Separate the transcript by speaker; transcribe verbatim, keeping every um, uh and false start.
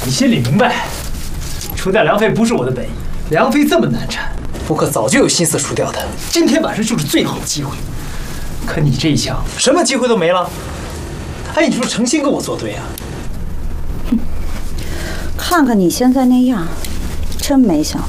Speaker 1: 你心里明白，除掉梁飞不是我的本意。梁飞这么难缠，我可早就有心思除掉他。今天晚上就是最好的机会。可你这一枪，什么机会都没了。哎，你是不是诚心跟我作对啊？
Speaker 2: 哼，看看你现在那样，真没想